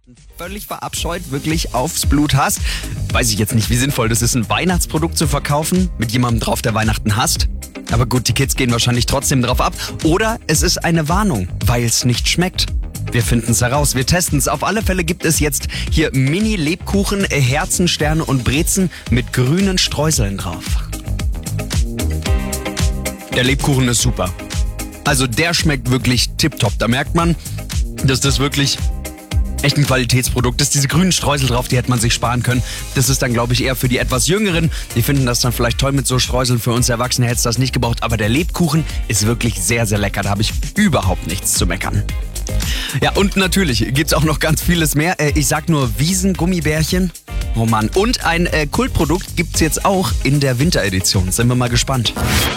Völlig verabscheut, wirklich aufs Blut hasst. Weiß ich jetzt nicht, wie sinnvoll das ist, ein Weihnachtsprodukt zu verkaufen mit jemandem drauf, der Weihnachten hasst. Aber gut, die Kids gehen wahrscheinlich trotzdem drauf ab. Oder es ist eine Warnung, weil es nicht schmeckt. Wir finden es heraus, wir testen es. Auf alle Fälle gibt es jetzt hier Mini-Lebkuchen, Herzen, Sterne und Brezen mit grünen Streuseln drauf. Der Lebkuchen ist super. Also der schmeckt wirklich tipptopp. Da merkt man, dass das wirklich echt ein Qualitätsprodukt ist. Diese grünen Streusel drauf, die hätte man sich sparen können. Das ist dann, glaube ich, eher für die etwas Jüngeren. Die finden das dann vielleicht toll mit so Streuseln. Für uns Erwachsene hätte es das nicht gebraucht. Aber der Lebkuchen ist wirklich sehr, sehr lecker. Da habe ich überhaupt nichts zu meckern. Ja, und natürlich gibt's auch noch ganz vieles mehr. Ich sag nur Wiesen-Gummibärchen. Oh Mann. Und ein Kultprodukt gibt's jetzt auch in der Winteredition. Sind wir mal gespannt.